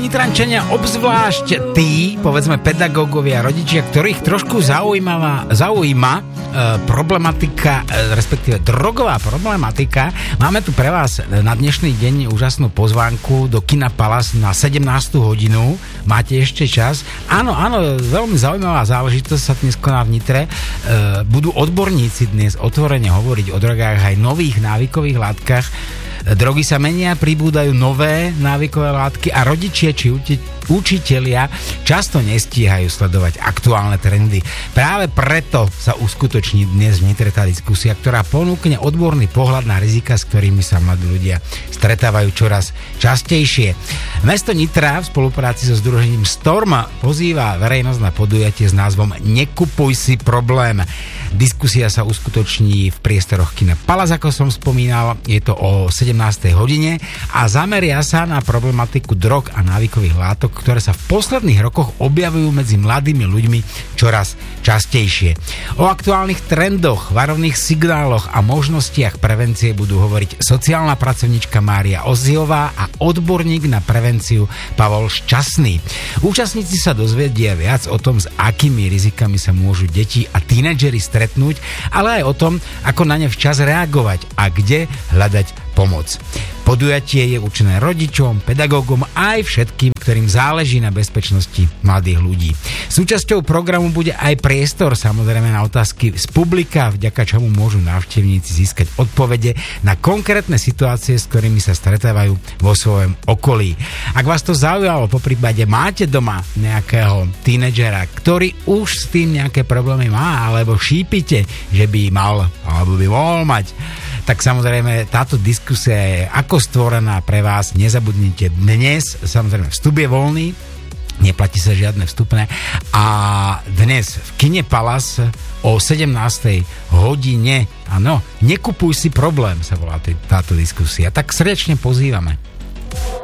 Nitrančania, obzvlášť tí, povedzme pedagógovia, rodičia, ktorých trošku zaujíma problematika, respektíve drogová problematika. Máme tu pre vás na dnešný deň úžasnú pozvánku do Kina Palace na 17. hodinu. Máte ešte čas. Áno, veľmi zaujímavá záležitosť sa dnes koná v Nitre. Budú odborníci dnes otvorene hovoriť o drogách aj nových návykových látkach. Drogy sa menia, pribúdajú nové návykové látky a rodičia či učitelia často nestíhajú sledovať aktuálne trendy. Práve preto sa uskutoční dnes v Nitre tá diskusia, ktorá ponúkne odborný pohľad na rizika, s ktorými sa mladí ľudia stretávajú čoraz častejšie. Mesto Nitra v spolupráci so združením Storm pozýva verejnosť na podujatie s názvom Nekupuj si problém. Diskusia sa uskutoční v priestoroch Kina Palace, ako som spomínal, je to o 17. hodine a zameria sa na problematiku drog a návykových látok, ktoré sa v posledných rokoch objavujú medzi mladými ľuďmi čoraz častejšie. O aktuálnych trendoch, varovných signáloch a možnostiach prevencie budú hovoriť sociálna pracovníčka Mária Ozziová a odborník na prevenciu Pavol Šťastný. Účastníci sa dozvedia viac o tom, s akými rizikami sa môžu deti a tínedžeri stretnúť, ale aj o tom, ako na ne včas reagovať a kde hľadať pomoc. Podujatie je určené rodičom, pedagógom aj všetkým, ktorým záleží na bezpečnosti mladých ľudí. Súčasťou programu bude aj priestor samozrejme na otázky z publika, vďaka čomu môžu návštevníci získať odpovede na konkrétne situácie, s ktorými sa stretávajú vo svojom okolí. Ak vás to zaujalo, poprípade máte doma nejakého tínedžera, ktorý už s tým nejaké problémy má, alebo šípite, že by mal, alebo by mohol mať, tak samozrejme táto diskusia je ako stvorená pre vás. Nezabudnite, dnes samozrejme vstup je voľný, neplatí sa žiadne vstupné a dnes v Kine Palace o 17. hodine, áno, Nekupuj si problém sa volá táto diskusia. Tak srdečne pozývame.